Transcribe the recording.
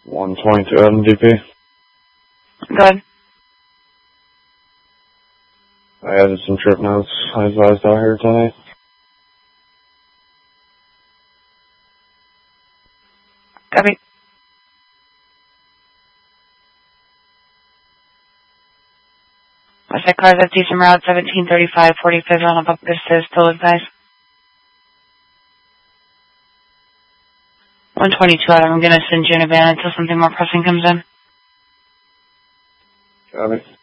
122 MDP. Good. I added some trip notes. I advised out here tonight. Copy. West cars at Decent Route 1735, 45th on a Buck Vista, still advised. 122 out. I'm going to send you in a van until something more pressing comes in. Got it.